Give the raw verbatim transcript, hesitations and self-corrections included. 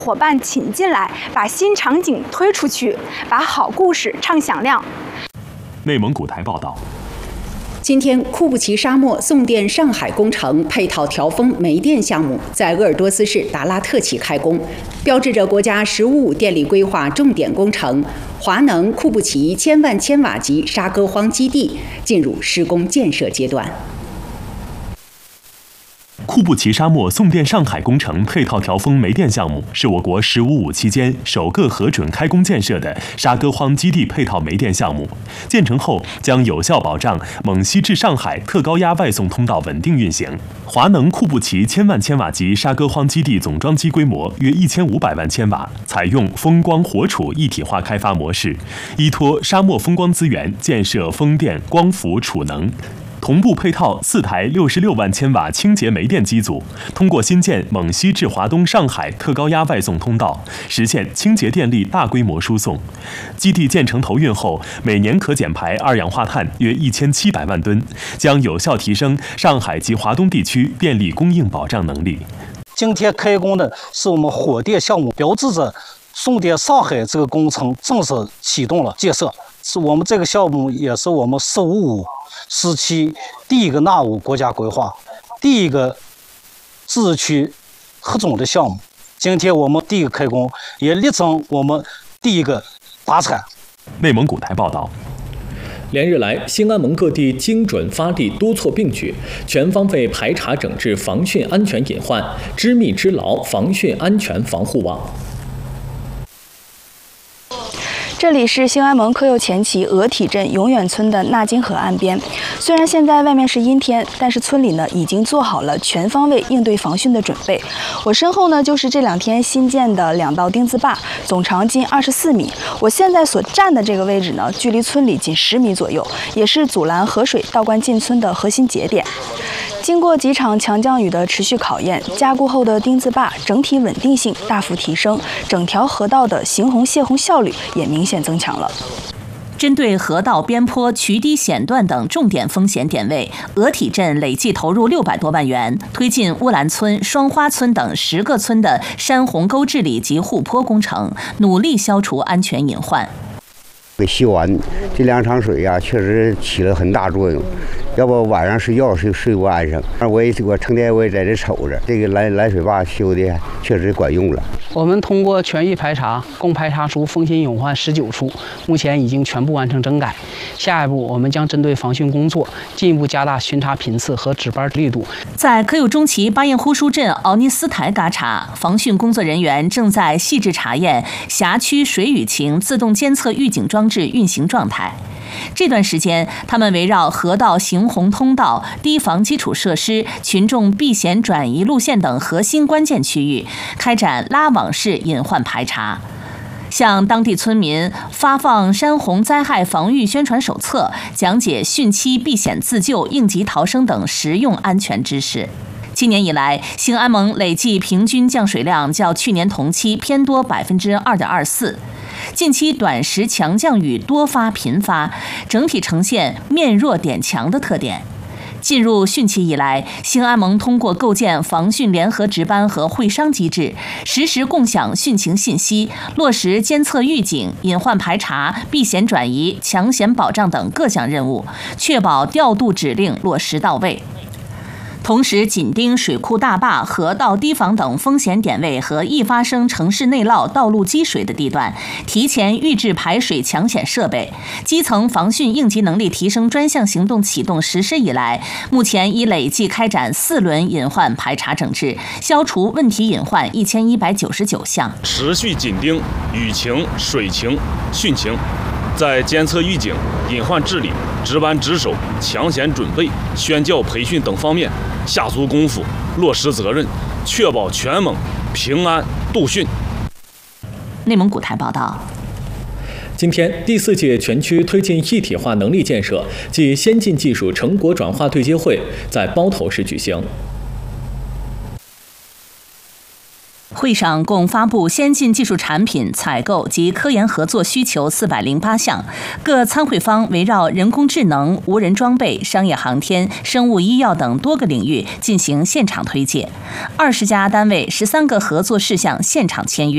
伙伴请进来，把新场景推出去，把好故事唱响亮。 内蒙古台报道。 今天，库布齐沙漠送电上海工程配套调峰煤电项目在鄂尔多斯市达拉特旗开工，标志着国家“十五五”电力规划重点工程华能库布齐千万千瓦级沙戈荒基地进入施工建设阶段。 库布齐沙漠送电上海工程配套调峰煤电项目是我国“十五五”期间首个核准开工建设的沙戈荒基地配套煤电项目。建成后将有效保障蒙西至上海特高压外送通道稳定运行。华能库布齐千万千瓦级沙戈荒基地总装机规模约一千五百万千瓦，采用风光火储一体化开发模式，依托沙漠风光资源建设风电、光伏、储能。同步配套四台六十六万千瓦清洁煤电机组，通过新建蒙西至华东上海特高压外送通道，实现清洁电力大规模输送。基地建成投运后，每年可减排二氧化碳约一千七百万吨，将有效提升上海及华东地区电力供应保障能力。 今天开工的是我们火电项目，标志着送电上海这个工程正式启动了建设。是我们这个项目也是我们“十五五”时期第一个纳入国家规划、第一个自治区核准的项目。今天我们第一个开工，也力争我们第一个达产。 内蒙古台报道。 连日来，兴安盟各地精准发力多措并举，全方位排查整治防汛安全隐患，织密织牢防汛安全防护网。 这里是兴安盟科右前旗鹅体镇永远村的纳金河岸边。虽然现在外面是阴天，但是村里呢已经做好了全方位应对防汛的准备。我身后呢就是这两天新建的两道丁字坝，总长近二十四米。我现在所站的这个位置呢，距离村里仅十米左右，也是阻拦河水倒灌进村的核心节点。经过几场强降雨的持续考验，加固后的丁字坝整体稳定性大幅提升，整条河道的行洪泄洪效率也明显增强了。 针对河道边坡、渠堤险段等重点风险点位，鹅体镇累计投入六百多万元，推进乌兰村、双花村等十个村的山洪沟治理及护坡工程，努力消除安全隐患。 给修完这两场水呀、啊，确实起了很大作用。要不晚上睡觉睡睡不安生。我也我成天我也在这瞅着，这个拦拦水坝修的确实管用了。 我们通过全域排查，共排查出风险隐患十九处，目前已经全部完成整改。下一步，我们将针对防汛工作进一步加大巡查频次和值班力度。 在科右中旗巴彦呼舒镇奥尼斯台嘎查，防汛工作人员正在细致查验辖区水雨情自动监测预警装置运行状态。这段时间，他们围绕河道行洪通道、堤防基础设施、群众避险转移路线等核心关键区域，开展拉网式隐患排查，向当地村民发放山洪灾害防御宣传手册，讲解汛期避险自救、应急逃生等实用安全知识。今年以来，兴安盟累计平均降水量较去年同期偏多百分之二点二四。近期短时强降雨多发频发，整体呈现面弱点强的特点。进入汛期以来，兴安盟通过构建防汛联合值班和会商机制，实时共享汛情信息，落实监测预警、隐患排查、避险转移、抢险保障等各项任务，确保调度指令落实到位。同时紧盯水库大坝、河道堤防等风险点位和易发生城市内涝、道路积水的地段，提前预置排水抢险设备。基层防汛应急能力提升专项行动启动实施以来，目前已累计开展四轮隐患排查整治，消除问题隐患一千一百九十九项。 持续紧盯雨情、水情、汛情，在监测预警、隐患治理、值班值守、抢险准备、宣教培训等方面下足功夫，落实责任，确保全蒙平安度汛。 内蒙古台报道。 今天，第四届全区推进一体化能力建设暨先进技术成果转化对接会在包头市举行。 会上共发布先进技术产品采购及科研合作需求四百零八项，各参会方围绕人工智能、无人装备、商业航天、生物医药等多个领域进行现场推介，二十家单位十三个合作事项现场签约。